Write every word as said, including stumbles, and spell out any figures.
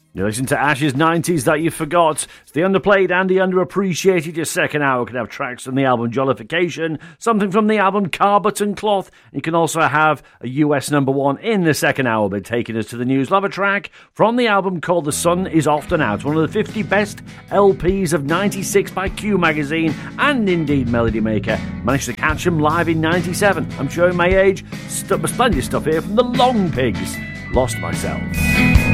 You listen to Ash's nineties That You Forgot. It's the underplayed and the underappreciated. Your second hour can have tracks from the album Jollification, something from the album Car Button Cloth. You can also have a U S number one in the second hour, but taking us to the news. Love a track from the album called The Sun Is Often Out, one of the fifty best L Ps of ninety-six by Q Magazine, and indeed Melody Maker managed to catch him live in ninety-seven. I'm showing my age. St- splendid stuff here from the Long Pigs. Lost Myself.